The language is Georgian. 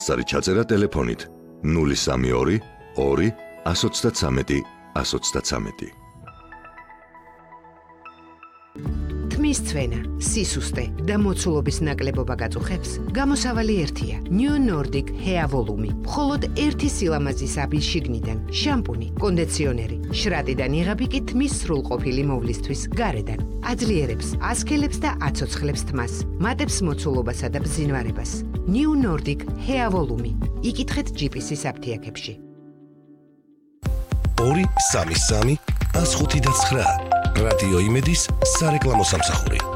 სარი ჩაწერა ტელეფონით 032 2 133 133. თმის ცვენა, სისუსტე და მოცულობის ნაკლებობა გაწუხებს, გამოსავალი ერთია. New Nordic Hair Volume. მხოლოდ ერთი სილამაზის აბის შიგნიდან, შამპუნი, კონდიციონერი, შრატიდან იღები კი თმის სრულყოფილი მოვლისთვის გარედან. აძლიერებს, ასქელებს და აცოცხლებს თმას, მატებს მოცულობასა და ბზინვარებას. New Nordic Hair Volume. იკითხეთ GPS-ის აფთიაქებში. 2 3 3 105 და 9 რადიო იმედის სარეკლამო სამსახური.